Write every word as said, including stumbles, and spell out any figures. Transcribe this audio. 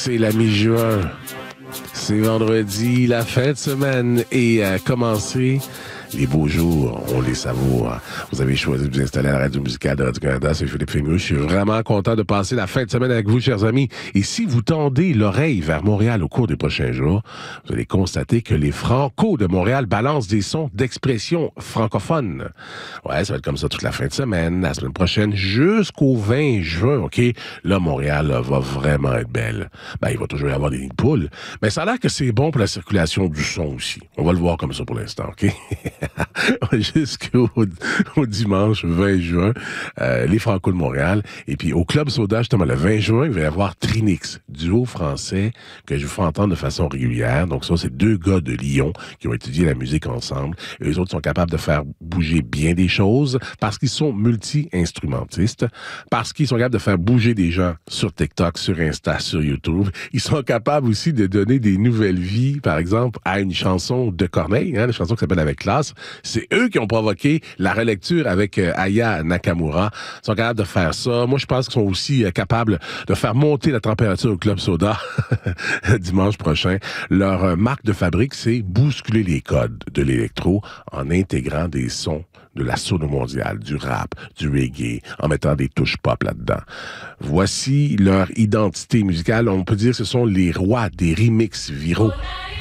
C'est la mi-juin. C'est vendredi, la fin de semaine est euh, commencée. Les beaux jours, on les savoure. Vous avez choisi de vous installer à la radio musicale de Radio-Canada. C'est Philippe Fémieux. Je suis vraiment content de passer la fin de semaine avec vous, chers amis. Et si vous tendez l'oreille vers Montréal au cours des prochains jours, vous allez constater que les Franco de Montréal balancent des sons d'expression francophone. Ouais, ça va être comme ça toute la fin de semaine, la semaine prochaine, jusqu'au vingt juin, OK? Là, Montréal là, va vraiment être belle. Ben, il va toujours y avoir des nids de poules. Mais ça a l'air que c'est bon pour la circulation du son aussi. On va le voir comme ça pour l'instant, OK? Jusqu'au au dimanche vingt juin, euh, les Franco de Montréal. Et puis au Club Soda, justement, le vingt juin, il va y avoir Trinix, duo français que je vous fais entendre de façon régulière. Donc ça, c'est deux gars de Lyon qui ont étudié la musique ensemble. Et eux autres sont capables de faire bouger bien des choses parce qu'ils sont multi-instrumentistes, parce qu'ils sont capables de faire bouger des gens sur TikTok, sur Insta, sur YouTube. Ils sont capables aussi de donner des nouvelles vies, par exemple, à une chanson de Corneille, hein, une chanson qui s'appelle Avec classe. C'est eux qui ont provoqué la relecture avec euh, Aya Nakamura. Ils sont capables de faire ça. Moi, je pense qu'ils sont aussi euh, capables de faire monter la température au Club Soda dimanche prochain. Leur euh, marque de fabrique, c'est bousculer les codes de l'électro en intégrant des sons de la sono mondiale, du rap, du reggae, en mettant des touches pop là-dedans. Voici leur identité musicale. On peut dire que ce sont les rois des remixes viraux.